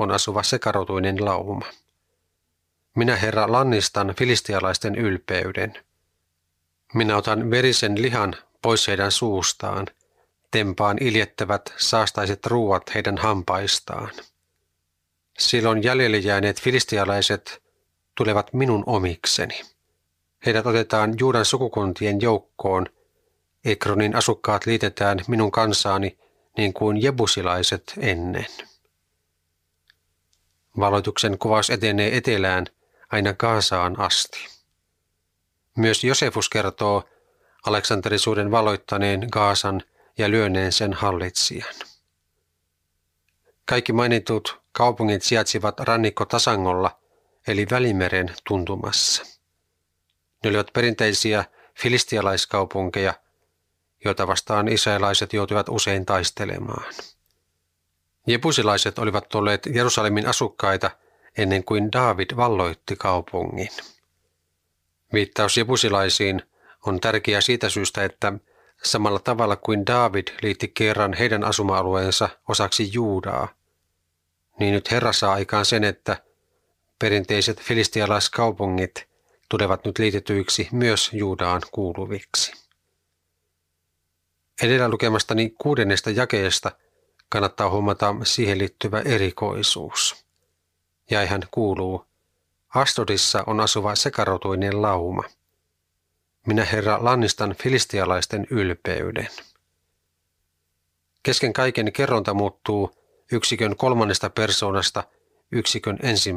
on asuva sekarotuinen lauma. Minä, Herra, lannistan filistialaisten ylpeyden. Minä otan verisen lihan pois heidän suustaan, tempaan iljettävät saastaiset ruuat heidän hampaistaan. Silloin jäljelle jääneet filistialaiset tulevat minun omikseni. Heidät otetaan Juudan sukukuntien joukkoon. Ekronin asukkaat liitetään minun kansaani niin kuin jebusilaiset ennen. Valoituksen kuvaus etenee etelään aina Gazaan asti. Myös Josefus kertoo aleksanterisuuden valoittaneen Gazan ja lyöneen sen hallitsijan. Kaikki mainitut kaupungit sijaitsivat rannikkotasangolla eli Välimeren tuntumassa. Ne olivat perinteisiä filistialaiskaupunkeja, joita vastaan israelaiset joutuivat usein taistelemaan. Jebusilaiset olivat olleet Jerusalemin asukkaita ennen kuin Daavid valloitti kaupungin. Viittaus jebusilaisiin on tärkeä siitä syystä, että samalla tavalla kuin Daavid liitti kerran heidän asuma-alueensa osaksi Juudaa, niin nyt Herra saa aikaan sen, että perinteiset filistialaiskaupungit tulevat nyt liitetyiksi myös Juudaan kuuluviksi. Edellä lukemastani 6. jakeesta kannattaa huomata siihen liittyvä erikoisuus. Jäihän kuuluu, Asdodissa on asuva sekarotuinen lauma. Minä, Herra, lannistan filistialaisten ylpeyden. Kesken kaiken kerronta muuttuu yksikön 3. persoonasta yksikön 1.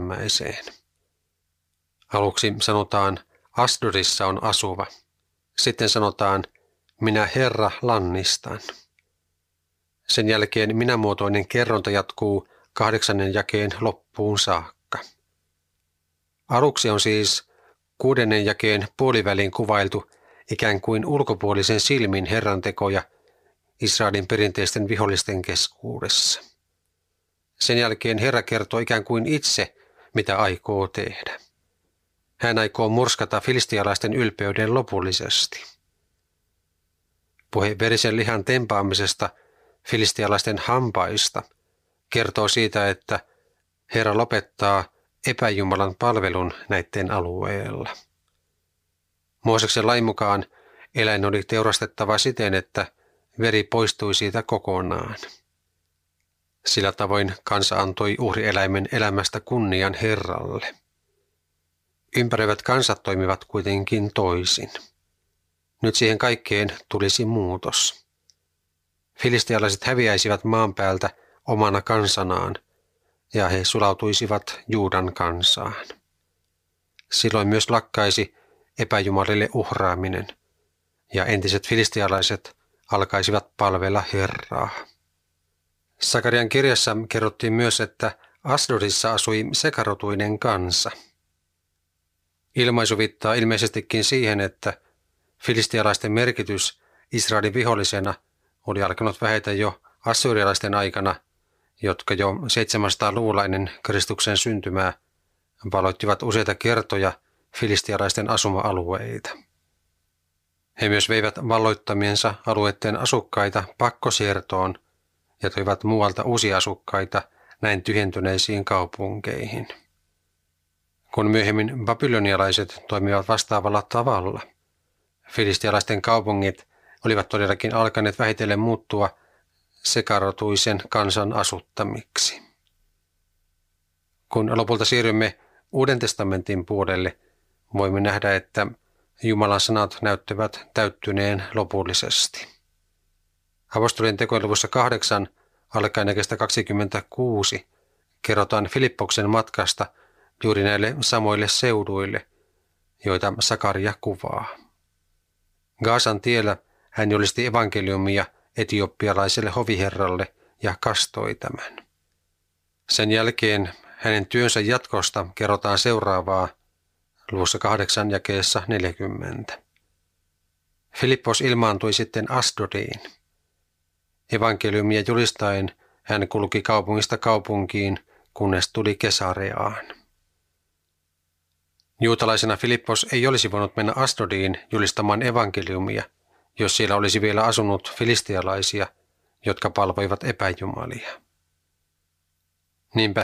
Aluksi sanotaan, Asdodissa on asuva. Sitten sanotaan, minä, Herra, lannistan. Sen jälkeen minämuotoinen kerronta jatkuu 8. jakeen loppuun saakka. Aluksi on siis 6. jakeen puoliväliin kuvailtu ikään kuin ulkopuolisen silmin Herran tekoja Israelin perinteisten vihollisten keskuudessa. Sen jälkeen Herra kertoo ikään kuin itse, mitä aikoo tehdä. Hän aikoo murskata filistialaisten ylpeyden lopullisesti. Puhe verisen lihan tempaamisesta filistialaisten hampaista kertoo siitä, että Herra lopettaa epäjumalan palvelun näiden alueella. Mooseksen lain mukaan eläin oli teurastettava siten, että veri poistui siitä kokonaan. Sillä tavoin kansa antoi uhrieläimen elämästä kunnian Herralle. Ympäröivät kansat toimivat kuitenkin toisin. Nyt siihen kaikkeen tulisi muutos. Filistialaiset häviäisivät maan päältä omana kansanaan, ja he sulautuisivat Juudan kansaan. Silloin myös lakkaisi epäjumalille uhraaminen, ja entiset filistialaiset alkaisivat palvella Herraa. Sakarian kirjassa kerrottiin myös, että Asdodissa asui sekarotuinen kansa. Ilmaisu viittaa ilmeisestikin siihen, että filistialaisten merkitys Israelin vihollisena oli alkanut vähetä jo assyrialaisten aikana, jotka jo 700-luvulla ennen Kristuksen syntymää valoittivat useita kertoja filistialaisten asuma-alueita. He myös veivät valloittamiensa alueiden asukkaita pakkosiirtoon ja toivat muualta uusia asukkaita näin tyhjentyneisiin kaupunkeihin. Kun myöhemmin babylonialaiset toimivat vastaavalla tavalla, filistialaisten kaupungit olivat todellakin alkaneet vähitellen muuttua sekarotuisen kansan asuttamiksi. Kun lopulta siirrymme Uuden testamentin puolelle, voimme nähdä, että Jumalan sanat näyttävät täyttyneen lopullisesti. Apostolien tekojen luvussa 8 alkaen jakeesta 26 kerrotaan Filippoksen matkasta juuri näille samoille seuduille, joita Sakaria kuvaa. Gazan tiellä hän julisti evankeliumia etioppialaiselle hoviherralle ja kastoi tämän. Sen jälkeen hänen työnsä jatkosta kerrotaan seuraavaa luvussa 8 jakeessa 40. Filippos ilmaantui sitten Asdodiin. Evankeliumia julistaen hän kulki kaupungista kaupunkiin, kunnes tuli Kesareaan. Juutalaisena Filippos ei olisi voinut mennä Asdodiin julistamaan evankeliumia, jos siellä olisi vielä asunut filistialaisia, jotka palvoivat epäjumalia. Niinpä